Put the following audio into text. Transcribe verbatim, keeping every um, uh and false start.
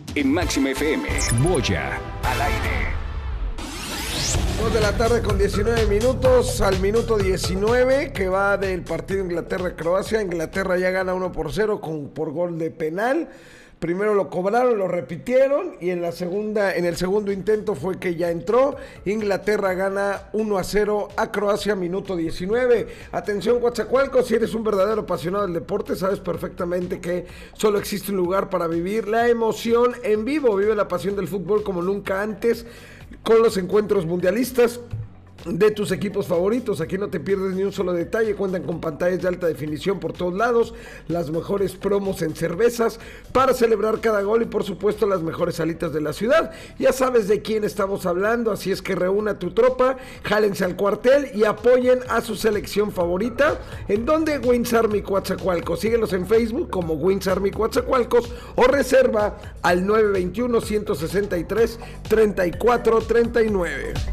en Máxima F M. Moya al aire. dos de la tarde con diecinueve minutos, al minuto diecinueve que va del partido Inglaterra-Croacia. Inglaterra ya gana uno por cero con, por gol de penal. Primero lo cobraron, lo repitieron y en la segunda, en el segundo intento fue que ya entró. Inglaterra gana uno a cero a Croacia, minuto diecinueve. Atención, Coatzacoalcos, si eres un verdadero apasionado del deporte, sabes perfectamente que solo existe un lugar para vivir la emoción en vivo. Vive la pasión del fútbol como nunca antes con los encuentros mundialistas de tus equipos favoritos. Aquí no te pierdes ni un solo detalle. Cuentan con pantallas de alta definición por todos lados, las mejores promos en cervezas para celebrar cada gol y por supuesto las mejores salitas de la ciudad. Ya sabes de quién estamos hablando, así es que reúna tu tropa, jálense al cuartel y apoyen a su selección favorita. ¿En donde? Wings Army Coatzacoalcos. Síguelos en Facebook como Wings Army Coatzacoalcos o reserva al nueve dos uno, uno seis tres, tres cuatro tres nueve.